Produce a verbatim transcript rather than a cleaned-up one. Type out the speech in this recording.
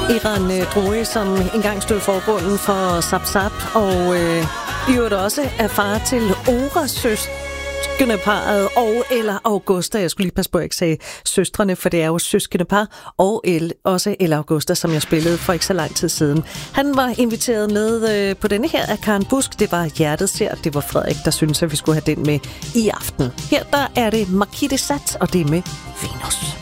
Iran Droe, som engang stod i forgrunden for Zap Zap, og øh, i øvrigt også er far til Oras søskendeparret og eller Augusta. Jeg skulle lige passe på, at jeg ikke sagde søstrene, for det er jo søskendepar, og El, også El Augusta, som jeg spillede for ikke så lang tid siden. Han var inviteret med øh, på denne her af Karen Busk. Det var Hjertet ser, det var Frederik, der synes, at vi skulle have den med i aften. Her der er det Marquis de Sade, og det er med Venus.